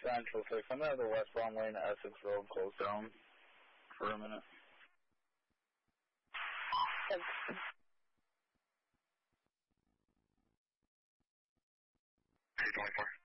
Central 6. I'm at the westbound lane at Essex Road, closed down for a minute. 224.